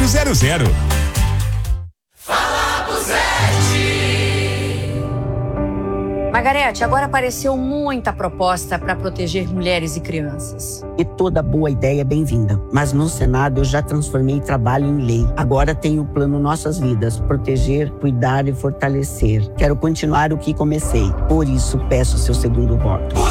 Margarete, agora apareceu muita proposta para proteger mulheres e crianças. E toda boa ideia é bem-vinda. Mas no Senado eu já transformei trabalho em lei. Agora tenho o plano Nossas Vidas, proteger, cuidar e fortalecer. Quero continuar o que comecei. Por isso peço seu segundo voto.